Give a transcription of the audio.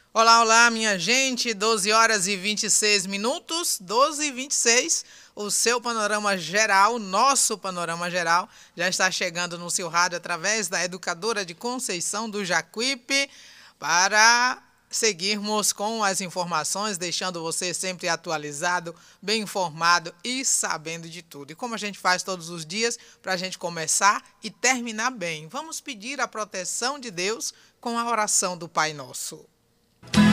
Olá, olá, minha gente, 12 horas e 26 minutos, 12 e 26. O seu panorama geral, nosso panorama geral, já está chegando no seu rádio através da Educadora de Conceição do Jacuípe para seguirmos com as informações, deixando você sempre atualizado, bem informado e sabendo de tudo. E como a gente faz todos os dias, para a gente começar e terminar bem, vamos pedir a proteção de Deus com a oração do Pai Nosso.